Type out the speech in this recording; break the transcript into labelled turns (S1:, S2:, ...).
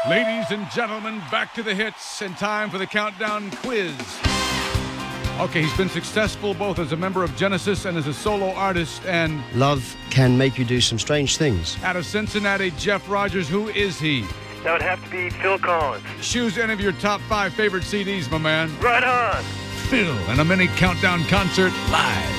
S1: Ladies and gentlemen, back to the hits and time for the countdown quiz. Okay, he's been successful both as a member of Genesis and as a solo artist. And
S2: Love can make you do some strange things.
S1: out of Cincinnati, Jeff Rogers, who is he?
S3: That would have to be Phil Collins.
S1: Choose any of your top 5 favorite CDs, my man.
S3: Right on.
S1: Phil and a mini countdown concert live.